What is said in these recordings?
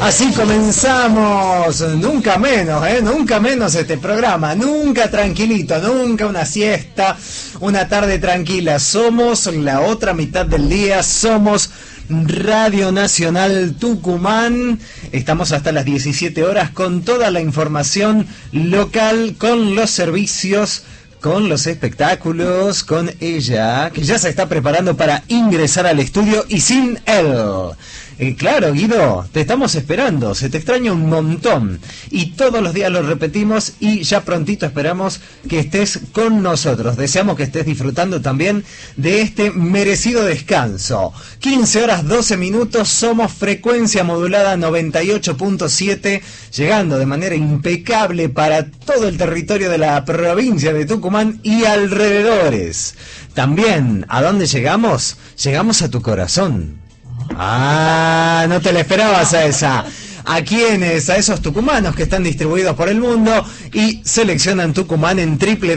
Así comenzamos, nunca menos este programa, nunca tranquilito, nunca una siesta, una tarde tranquila. Somos la otra mitad del día, somos Radio Nacional Tucumán. Estamos hasta las 17 horas con toda la información local, con los servicios, con los espectáculos, con ella, que ya se está preparando para ingresar al estudio y sin él. Claro, Guido, te estamos esperando, se te extraña un montón y todos los días lo repetimos y ya prontito esperamos que estés con nosotros. Deseamos que estés disfrutando también de este merecido descanso. 15 horas 12 minutos, somos frecuencia modulada 98.7, llegando de manera impecable para todo el territorio de la provincia de Tucumán y alrededores. También, ¿a dónde llegamos? Llegamos a tu corazón. Ah, no te la esperabas a esa. ¿A quiénes? A esos tucumanos que están distribuidos por el mundo y seleccionan Tucumán en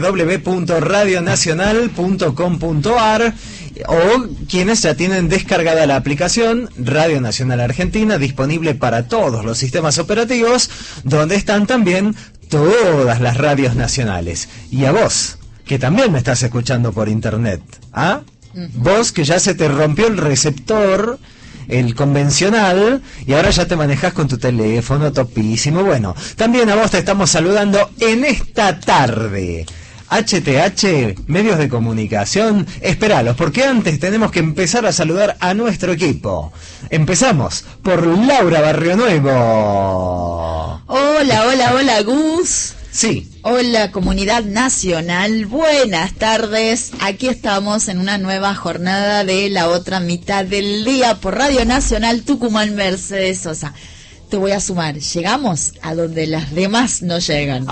www.radionacional.com.ar o quienes ya tienen descargada la aplicación Radio Nacional Argentina, disponible para todos los sistemas operativos, donde están también todas las radios nacionales. Y a vos, que también me estás escuchando por internet, ¿ah? Vos que ya se te rompió el receptor, el convencional, y ahora ya te manejas con tu teléfono topísimo. Bueno, también a vos te estamos saludando en esta tarde. HTH, medios de comunicación, esperalos, porque antes tenemos que empezar a saludar a nuestro equipo. Empezamos por Laura Barrionuevo. Hola, Gus. Sí. Hola, comunidad nacional, buenas tardes. Aquí estamos en una nueva jornada de la otra mitad del día por Radio Nacional Tucumán. Mercedes Sosa. Te voy a sumar, llegamos a donde las demás no llegan.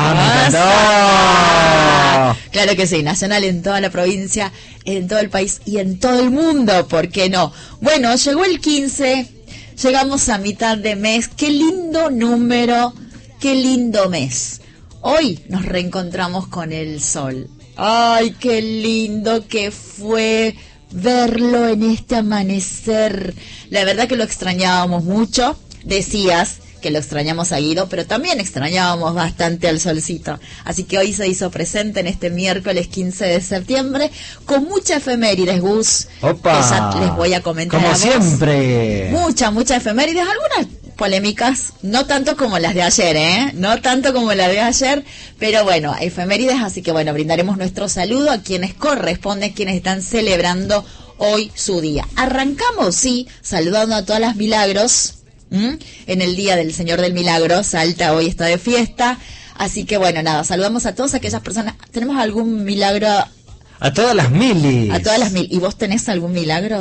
¡Ah, no! Claro que sí, nacional en toda la provincia, en todo el país y en todo el mundo, ¿por qué no? Bueno, llegó el 15, llegamos a mitad de mes, qué lindo número, qué lindo mes. Hoy nos reencontramos con el sol. ¡Ay, qué lindo que fue verlo en este amanecer! La verdad que lo extrañábamos mucho. Decías que lo extrañamos a Guido, pero también extrañábamos bastante al solcito. Así que hoy se hizo presente en este miércoles 15 de septiembre con mucha efemérides, Gus. ¡Opa! Que ya les voy a comentar como a vos. Siempre. Mucha efemérides, algunas polémicas, no tanto como las de ayer, no tanto como las de ayer, pero bueno, efemérides, así que bueno, brindaremos nuestro saludo a quienes corresponden, quienes están celebrando hoy su día. Arrancamos, sí, saludando a todas las milagros, en el Día del Señor del Milagro. Salta hoy está de fiesta, así que bueno, nada, saludamos a todas aquellas personas. ¿Tenemos algún milagro? A todas las milis. A todas las mil. ¿Y vos tenés algún milagro?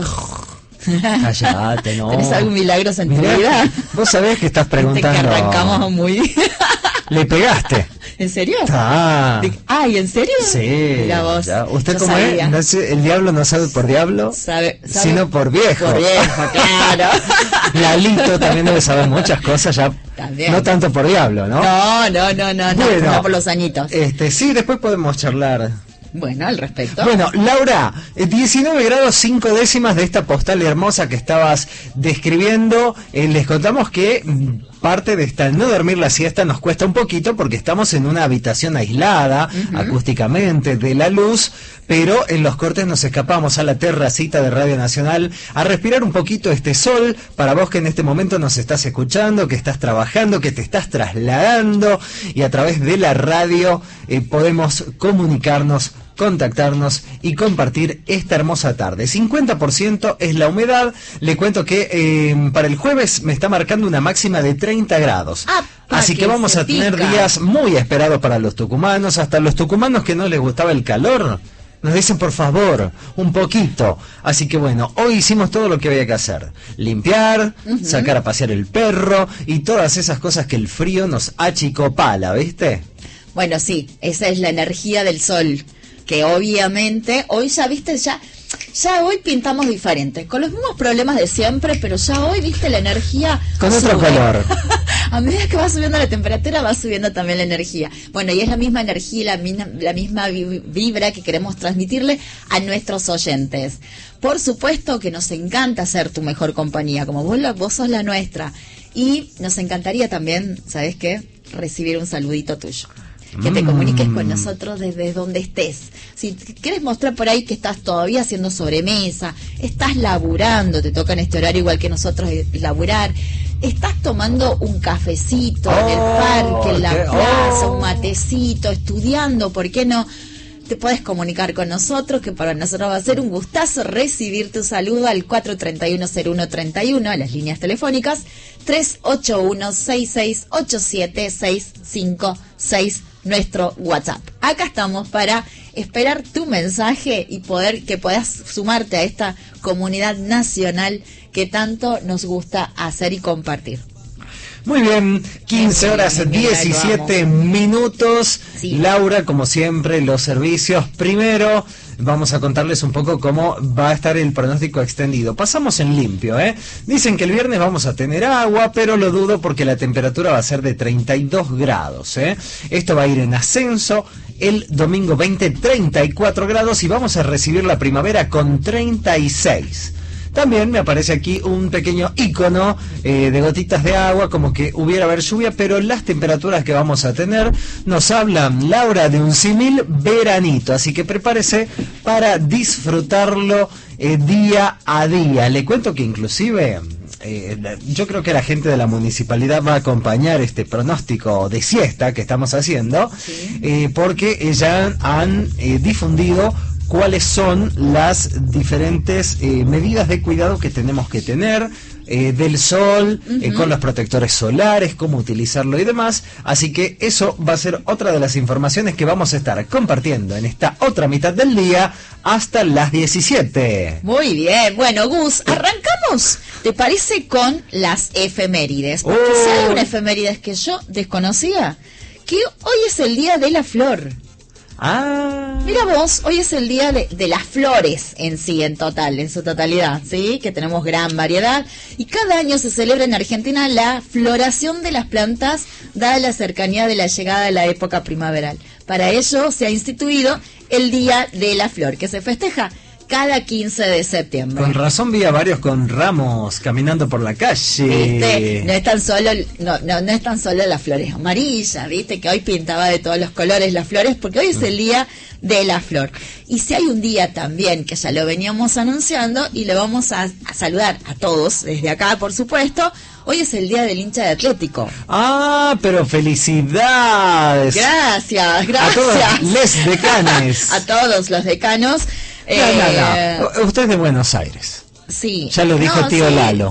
Callate, no. ¿Tenés algún milagro en tu vida? Vos sabés que estás preguntando. Que arrancamos muy... Le pegaste. ¿En serio? Ay, ¿en serio? Sí. Mira vos. Ya. ¿Usted cómo sabía. es? El diablo no sabe por diablo, sabe sino por viejo. Por viejo, claro. Lalito también debe saber muchas cosas ya. También. No tanto por diablo, ¿no? No, Bueno, no por los añitos. Sí, después podemos charlar. Bueno, al respecto. Bueno, Laura, 19 grados 5 décimas de esta postal hermosa que estabas describiendo. Les contamos que parte de esta no dormir la siesta nos cuesta un poquito porque estamos en una habitación aislada, acústicamente, de la luz, pero en los cortes nos escapamos a la terracita de Radio Nacional a respirar un poquito este sol. Para vos que en este momento nos estás escuchando, que estás trabajando, que te estás trasladando y a través de la radio podemos comunicarnos, contactarnos y compartir esta hermosa tarde. 50% es la humedad. Le cuento que para el jueves me está marcando una máxima de 30 grados. Así que vamos a tener días muy esperados para los tucumanos. Hasta los tucumanos que no les gustaba el calor nos dicen por favor, un poquito. Así que bueno, hoy hicimos todo lo que había que hacer. Limpiar, sacar a pasear el perro y todas esas cosas que el frío nos achicopala, ¿viste? Bueno, sí, esa es la energía del sol. Que obviamente, hoy ya viste, ya hoy pintamos diferente, con los mismos problemas de siempre, pero ya hoy, viste, la energía con otro color. A medida que va subiendo la temperatura, va subiendo también la energía. Bueno, y es la misma energía, la misma vibra que queremos transmitirle a nuestros oyentes. Por supuesto que nos encanta ser tu mejor compañía, como vos sos la nuestra. Y nos encantaría también, ¿sabes qué? Recibir un saludito tuyo. Que te comuniques con nosotros desde donde estés. Si quieres mostrar por ahí que estás todavía haciendo sobremesa, estás laburando, te toca en este horario igual que nosotros laburar, estás tomando un cafecito en el parque, en la plaza, un matecito, estudiando, ¿por qué no? Te puedes comunicar con nosotros, que para nosotros va a ser un gustazo recibir tu saludo al 431-0131, a las líneas telefónicas, 381-6687-656, nuestro WhatsApp. Acá estamos para esperar tu mensaje y que puedas sumarte a esta comunidad nacional que tanto nos gusta hacer y compartir. Muy bien, 15 horas 17 minutos. Sí. Laura, como siempre, los servicios. Primero, vamos a contarles un poco cómo va a estar el pronóstico extendido. Pasamos en limpio, ¿eh? Dicen que el viernes vamos a tener agua, pero lo dudo porque la temperatura va a ser de 32 grados, ¿eh? Esto va a ir en ascenso. El domingo 20, 34 grados y vamos a recibir la primavera con 36. También me aparece aquí un pequeño icono de gotitas de agua, como que hubiera haber lluvia, pero las temperaturas que vamos a tener nos hablan, Laura, de un símil veranito, así que prepárese para disfrutarlo día a día. Le cuento que inclusive yo creo que la gente de la municipalidad va a acompañar este pronóstico de siesta que estamos haciendo, sí. Porque ya han difundido cuáles son las diferentes medidas de cuidado que tenemos que tener del sol, con los protectores solares, cómo utilizarlo y demás. Así que eso va a ser otra de las informaciones que vamos a estar compartiendo en esta otra mitad del día hasta las 17. Muy bien, bueno, Gus, arrancamos, ¿te parece? Con las efemérides, porque si hay una efemérides que yo desconocía, que hoy es el día de la flor. Mira vos, hoy es el día de las flores en sí, en su totalidad, ¿sí? Que tenemos gran variedad. Y cada año se celebra en Argentina la floración de las plantas, dada la cercanía de la llegada de la época primaveral. Para ello se ha instituido el Día de la Flor, que se festeja cada 15 de septiembre. Con razón vi a varios con ramos caminando por la calle. ¿Viste? No es tan solo las flores amarillas, ¿viste? Que hoy pintaba de todos los colores las flores, porque hoy es el día de la flor. Y si hay un día también que ya lo veníamos anunciando y le vamos a saludar a todos desde acá, por supuesto. Hoy es el día del hincha de Atlético. Pero felicidades. Gracias. A todos les decanes. A todos los decanos. No. Usted es de Buenos Aires. Sí. Ya lo dijo tío Lalo.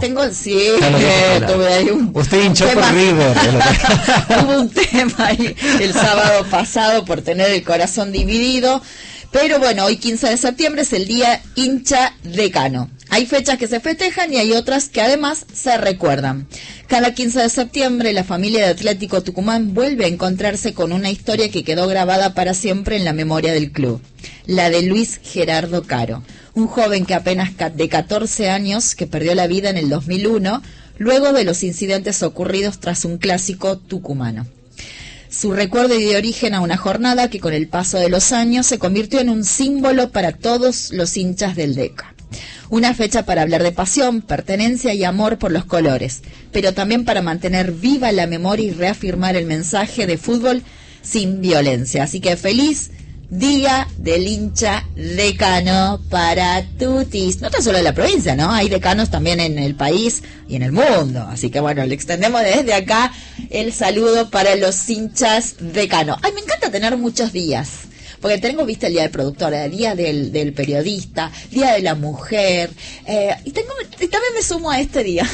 Tuve ahí usted hinchó por River. Hubo un tema ahí el sábado pasado por tener el corazón dividido. Pero bueno, hoy 15 de septiembre es el día hincha decano. Hay fechas que se festejan y hay otras que además se recuerdan. Cada 15 de septiembre la familia de Atlético Tucumán vuelve a encontrarse con una historia que quedó grabada para siempre en la memoria del club. La de Luis Gerardo Caro, un joven que apenas de 14 años que perdió la vida en el 2001 luego de los incidentes ocurridos tras un clásico tucumano. Su recuerdo dio origen a una jornada que con el paso de los años se convirtió en un símbolo para todos los hinchas del Deca. Una fecha para hablar de pasión, pertenencia y amor por los colores, pero también para mantener viva la memoria y reafirmar el mensaje de fútbol sin violencia. Así que feliz Día del hincha decano para tutis. No tan solo en la provincia, ¿no? Hay decanos también en el país y en el mundo. Así que bueno, le extendemos desde acá el saludo para los hinchas decanos. Ay, me encanta tener muchos días. Porque tengo, viste, el día del productor, el día del periodista, día de la mujer, y también me sumo a este día,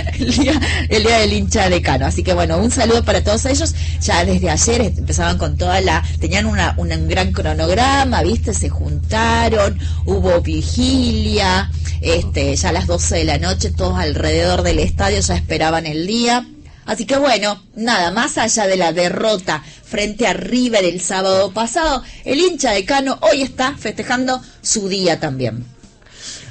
el día del hincha decano. Así que bueno, un saludo para todos ellos. Ya desde ayer empezaban con tenían un gran cronograma, viste, se juntaron, hubo vigilia, ya a las 12 de la noche, todos alrededor del estadio ya esperaban el día. Así que bueno, nada, más allá de la derrota frente a River el sábado pasado, el hincha decano hoy está festejando su día también.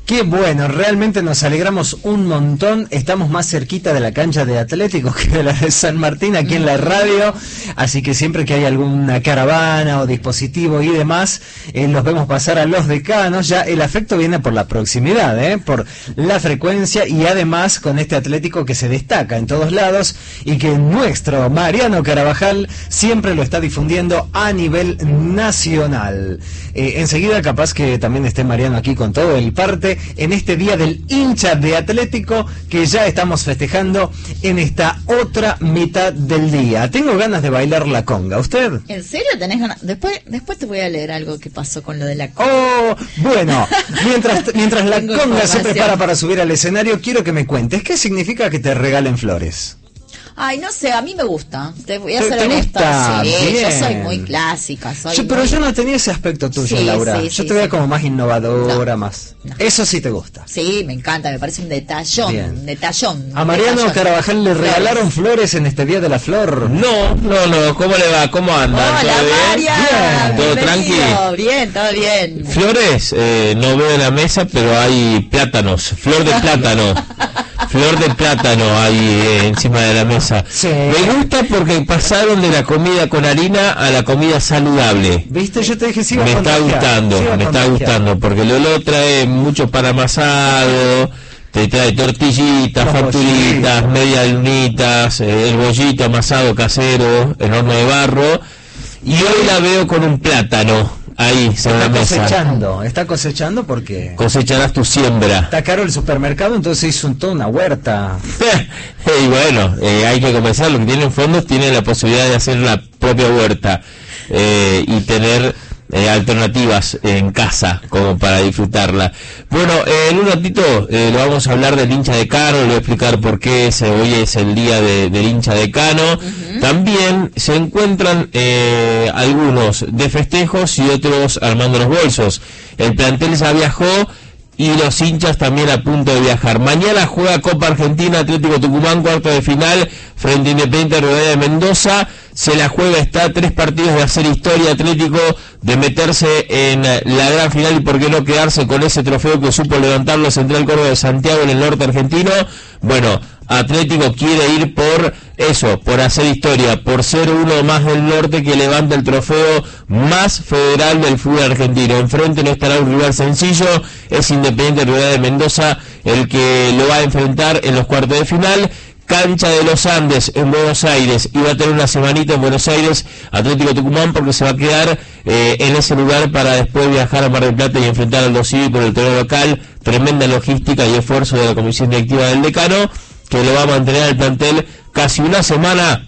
Qué bueno, realmente nos alegramos un montón. Estamos más cerquita de la cancha de Atlético que de la de San Martín aquí en la radio, así que siempre que hay alguna caravana o dispositivo y demás, los vemos pasar a los decanos. Ya el afecto viene por la proximidad, por la frecuencia, y además con este Atlético que se destaca en todos lados y que nuestro Mariano Carabajal siempre lo está difundiendo a nivel nacional. Enseguida capaz que también esté Mariano aquí con todo el parte en este día del hincha de Atlético que ya estamos festejando en esta otra mitad del día. Tengo ganas de bailar la conga. ¿Usted? ¿En serio tenés ganas? Después te voy a leer algo que pasó con lo de la conga. Oh, bueno, mientras la conga se prepara para subir al escenario, quiero que me cuentes qué significa que te regalen flores. Ay, no sé, a mí me gusta. Te voy a ser honesta. Sí, bien. Yo soy muy clásica. Pero yo no tenía ese aspecto tuyo, sí, Laura. Sí, yo te veo como más innovadora, más. No. Eso sí te gusta. Sí, me encanta, me parece un detallón. Bien. Un detallón. A Mariano Carabajal le regalaron flores en este Día de la Flor. No. ¿Cómo le va? ¿Cómo anda? Hola, Mariano. ¿Todo tranquilo? Bien, todo bien. Flores, no veo en la mesa, pero hay plátanos. Flor de plátano. Flor de plátano hay encima de la mesa. Sí. Me gusta porque pasaron de la comida con harina a la comida saludable. ¿Viste? Yo te dije, sí, Me está gustando, porque lo trae mucho pan amasado, te trae tortillitas, Los facturitas, medias lunitas, el bollito amasado casero, en horno de barro, y hoy la veo con un plátano ahí sobre la mesa. Está cosechando porque Cosecharás tu siembra. está caro el supermercado, entonces hizo toda una huerta. Y bueno, hay que comenzar. Lo que tienen fondos tiene la posibilidad de hacer la propia huerta y tener alternativas en casa como para disfrutarla. Bueno, en un ratito lo vamos a hablar del hincha decano, le voy a explicar por qué hoy es el día del hincha decano. También se encuentran algunos de festejos y otros armando los bolsos. El plantel ya viajó y los hinchas también a punto de viajar. Mañana juega Copa Argentina, Atlético Tucumán, cuarto de final, frente a Independiente Rivadavia de Mendoza. Se la juega, está a 3 partidos de hacer historia Atlético, de meterse en la gran final y por qué no quedarse con ese trofeo que supo levantarlo Central Córdoba de Santiago en el norte argentino. Bueno, Atlético quiere ir por eso, por hacer historia, por ser uno más del norte que levanta el trofeo más federal del fútbol argentino. Enfrente no estará un rival sencillo, es Independiente Rivadavia de Mendoza el que lo va a enfrentar en los cuartos de final. Cancha de los Andes en Buenos Aires, y va a tener una semanita en Buenos Aires Atlético Tucumán porque se va a quedar en ese lugar para después viajar a Mar del Plata y enfrentar al Dosivi por el torneo local. Tremenda logística y esfuerzo de la comisión directiva del decano, que lo va a mantener al plantel casi una semana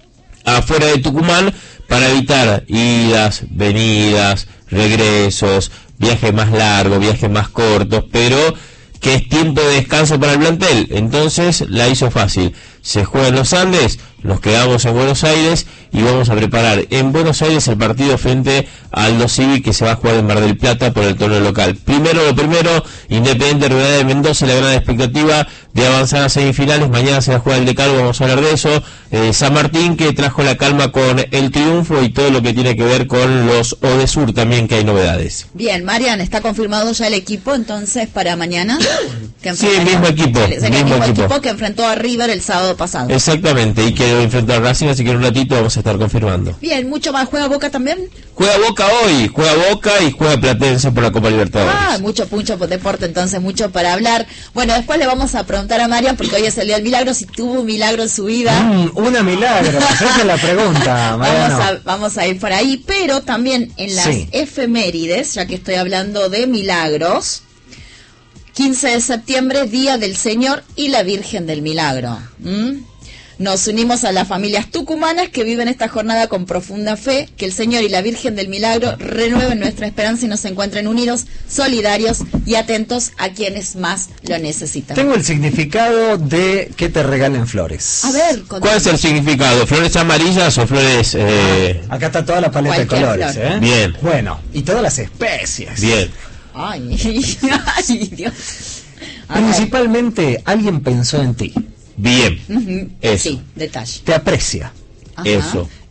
afuera de Tucumán para evitar idas, venidas, regresos, viajes más largos, viajes más cortos, pero que es tiempo de descanso para el plantel. Entonces la hizo fácil. Se juega en los Andes, nos quedamos en Buenos Aires y vamos a preparar en Buenos Aires el partido frente al Aldo Civi, que se va a jugar en Mar del Plata por el torneo local. Primero, Independiente Rivadavia de Mendoza, la gran expectativa de avanzar a semifinales. Mañana se va a jugar el decano, vamos a hablar de eso. San Martín, que trajo la calma con el triunfo y todo lo que tiene que ver con los Odesur también, que hay novedades. Bien, Marian, ¿está confirmado ya el equipo entonces para mañana? Sí, mismo equipo. El mismo equipo que enfrentó a River el sábado pasado. Exactamente, y que lo enfrentó a Racing, así que en un ratito vamos a estar confirmando. Bien, mucho más. ¿Juega Boca también? Juega Boca hoy, juega Boca y juega Platense por la Copa Libertadores. Mucho deporte, entonces mucho para hablar. Bueno, después le vamos a preguntar a Marian, porque hoy es el día del milagro, si tuvo un milagro en su vida. Una milagro, esa es la pregunta, Mariano. Vamos a ir por ahí, pero también en las efemérides, ya que estoy hablando de milagros. 15 de septiembre, Día del Señor y la Virgen del Milagro. Nos unimos a las familias tucumanas que viven esta jornada con profunda fe, que el Señor y la Virgen del Milagro renueven nuestra esperanza y nos encuentren unidos, solidarios y atentos a quienes más lo necesitan. Tengo el significado de que te regalen flores. A ver, ¿cuál es el significado? ¿Flores amarillas o flores...? Acá está toda la paleta de colores, Bien. Bueno, y todas las especies. Bien. Ay, Dios. Principalmente, alguien pensó en ti. Bien. Eso. Sí, detalle. Te aprecia. Ajá. Eso.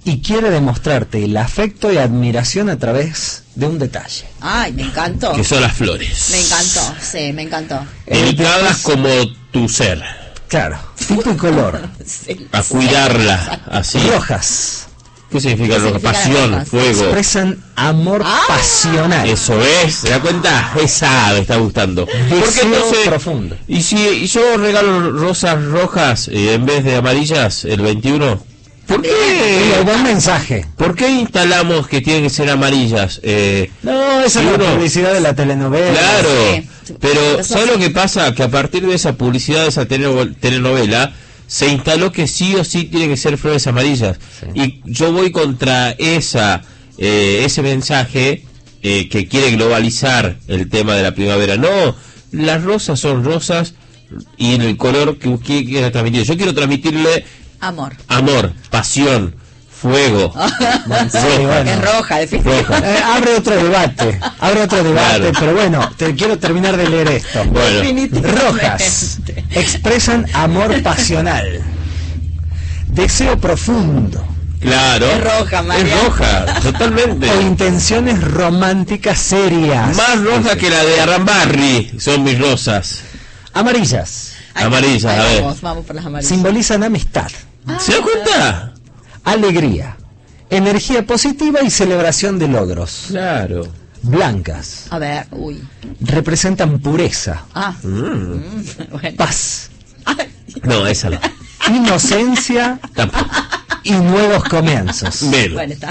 y quiere demostrarte el afecto y admiración a través de un detalle. Ay, me encantó. Que son las flores. Me encantó, sí, me encantó. Delicadas como tu ser. Claro, tipo y color. Sí, A cuidarla, así. Rojas. ¿Qué significa ¿Qué roja? significa Pasión, rojas? fuego. Expresan amor pasional. Eso es, ¿se da cuenta? Esa me está gustando. Deseo profundo. ¿Y si yo regalo rosas rojas en vez de amarillas el 21? ¿Por Y qué? buen mensaje. ¿Por qué instalamos que tienen que ser amarillas? No, esa si es la uno- publicidad de la telenovela. Claro, Sí. pero Eso ¿sabes sí. lo que pasa? Que a partir de esa publicidad, de esa telenovela, se instaló que sí o sí tiene que ser flores amarillas. Y yo voy contra ese mensaje que quiere globalizar el tema de la primavera. No, las rosas son rosas y en el color que usted quiera transmitir. Yo quiero transmitirle amor. amor, pasión, fuego. bueno. Es roja, definitivamente. Roja. Abre otro debate, Claro. pero bueno, te quiero terminar de leer esto. Bueno, Definitivamente. Rojas expresan amor pasional, deseo profundo claro. Es roja, María. Es roja, totalmente. o intenciones románticas serias. Más roja que la de Arambarri son mis rosas. Amarillas Ahí Amarillas, ahí a ver. vamos por las amarillas. simbolizan amistad, ¿Se da cuenta? alegría, energía positiva y celebración de logros. Claro. Blancas A ver, uy. representan pureza, Bueno. paz, Ay, No, esa no. inocencia Tampoco. y nuevos comienzos. Menos. bueno, está.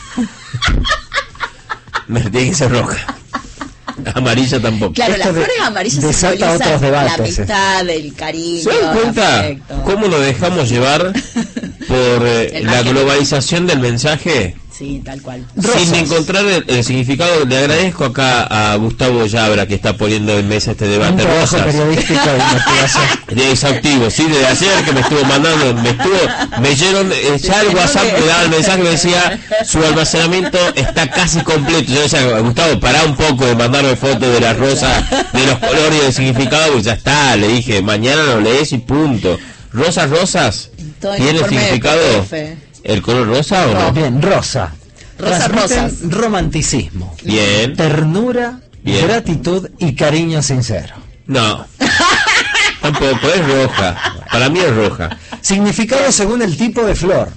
Tiene que ser roja. Amarilla tampoco. Claro, Esto las flores amarillas desata simbolizan otros debates, la amistad, el cariño, ¿Se dan el cuenta afecto. cómo nos dejamos llevar por El la marketing. globalización del mensaje? Sí, tal cual. Rosas. Sin encontrar el significado. Le agradezco acá a Gustavo Llabra que está poniendo en mesa este Un debate. trabajo Rosas. periodístico de investigación. De exhaustivo, sí, desde ayer que me estuvo mandando, me dieron ya el WhatsApp, me daba el mensaje, me decía, su almacenamiento está casi completo. Yo decía, Gustavo, pará un poco de mandarme fotos de las rosas, de los colores y del significado, pues ya está, le dije, mañana lo lees y punto. Rosas, Todo el ¿tiene informe de significado PDF. el color rosa o no? Bien, rosa. Rosas, Transmiten rosas. romanticismo, Bien, ternura, Bien. gratitud y cariño sincero. no, tampoco, es roja, para mí es roja. Significado según el tipo de flor.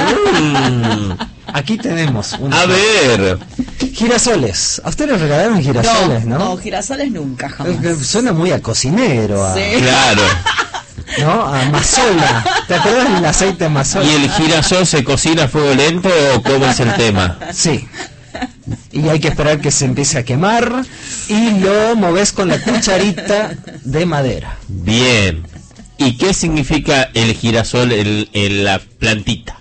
Mm, Aquí tenemos una. a ver, Girasoles. A ustedes les regalaron girasoles, ¿no? No, girasoles nunca, jamás. Suena muy a cocinero, a, Sí. claro. ¿no? A mazola. ¿Te acuerdas del aceite mazola? ¿Y el girasol se cocina a fuego lento o cómo es el tema? Sí. Y hay que esperar que se empiece a quemar y lo moves con la cucharita de madera. Bien. ¿Y qué significa el girasol en la plantita?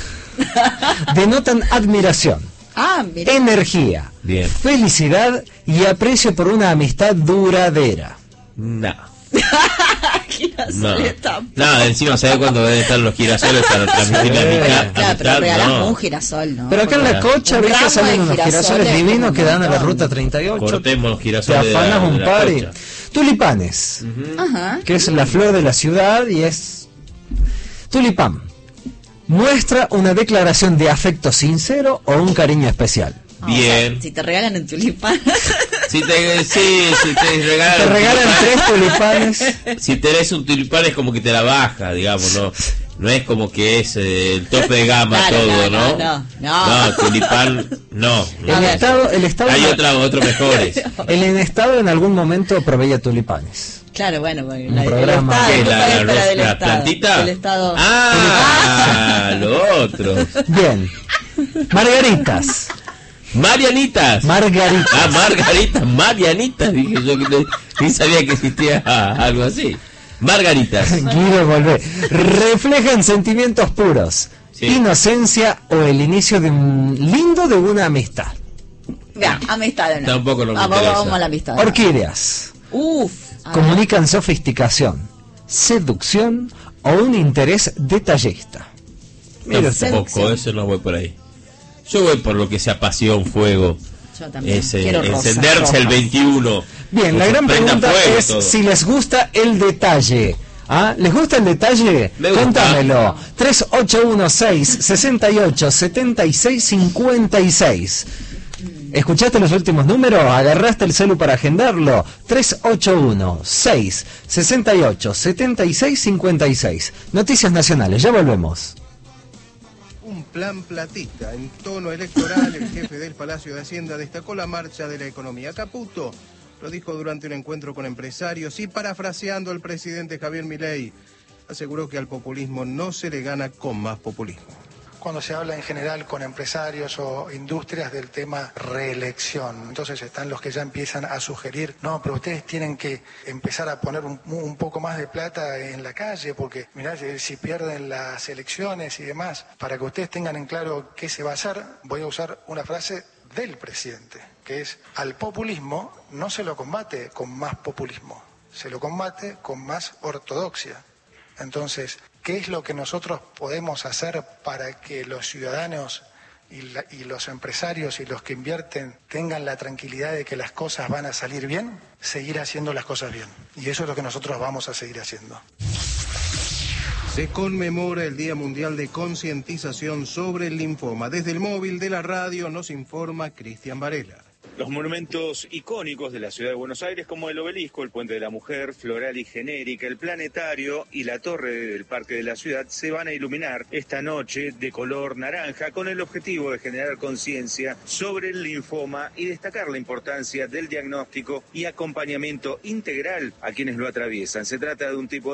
Denotan admiración, Ah, mira. energía, Bien. felicidad y aprecio por una amistad duradera. No. Girasoles No. tampoco. No, encima ¿sabes cuándo deben estar los girasoles para transmitir la amistad? Claro, pero amistad? regalás No. un girasol, ¿no? Pero acá en la cocha, Un ¿viste? ramo Salen de unos girasoles girasoles divinos como que dan a la montón. ruta 38. Cortemos los Te girasoles de afanas la, un de la par y... cocha. Tulipanes, Ajá. que es la flor de la ciudad y es... Tulipán. Muestra una declaración de afecto sincero o un cariño especial. Bien. O sea, si te regalan un tulipán. Si te regalan, Te regalan tulipán, 3 tulipanes. si tenés un tulipán es como que te la baja, digamos, no es como que es el tope de gama Claro, todo, no, ¿no? no. No, tulipán, no. A ver. El Estado Hay otros mejores. el Estado en algún momento proveía tulipanes. Claro, bueno, porque Un el programa. Estado, ¿Qué, culpa esta era del la Estado. plantita? Del Estado. Ah, lo otro. Bien. Margaritas. Marianitas. Margaritas. Marianitas, dije yo que ni sabía que existía algo así. Margaritas. Guido volvé. Reflejan sentimientos puros, Sí. inocencia o el inicio de una amistad. Ya, amistad de nuevo. Tampoco no me Vamos, interesa. vamos a la amistad. Orquídeas. Uf. a ver. Comunican sofisticación, seducción o un interés detallista. Mira usted. Tampoco, eso no voy por ahí. Yo voy por lo que sea pasión, fuego. Yo también. Ese, Quiero rosa, encenderse el roja. 21. Bien, la Pues gran prenda pregunta fuego es todo. si les gusta el detalle. ¿Ah? ¿Les gusta el detalle? Me gusta. Contámelo. 3816-6876-56. ¿Escuchaste los últimos números? ¿Agarraste el celu para agendarlo? 3816-6876-56. Noticias nacionales, ya volvemos. Un plan platista. En tono electoral, el jefe del Palacio de Hacienda destacó la marcha de la economía. Caputo lo dijo durante un encuentro con empresarios y, parafraseando al presidente Javier Milei, aseguró que al populismo no se le gana con más populismo. Cuando se habla en general con empresarios o industrias del tema reelección, entonces están los que ya empiezan a sugerir, no, pero ustedes tienen que empezar a poner un poco más de plata en la calle, porque mirá, si pierden las elecciones y demás, para que ustedes tengan en claro qué se va a hacer, voy a usar una frase del presidente, que es: al populismo no se lo combate con más populismo, se lo combate con más ortodoxia. Entonces, ¿qué es lo que nosotros podemos hacer para que los ciudadanos y los empresarios y los que invierten tengan la tranquilidad de que las cosas van a salir bien? Seguir haciendo las cosas bien. Y eso es lo que nosotros vamos a seguir haciendo. Se conmemora el Día Mundial de Concientización sobre el Linfoma. Desde el móvil de la radio nos informa Cristian Varela. Los monumentos icónicos de la ciudad de Buenos Aires, como el Obelisco, el Puente de la Mujer, Floral y Genérica, el Planetario y la Torre del Parque de la Ciudad, se van a iluminar esta noche de color naranja con el objetivo de generar conciencia sobre el linfoma y destacar la importancia del diagnóstico y acompañamiento integral a quienes lo atraviesan. Se trata de un tipo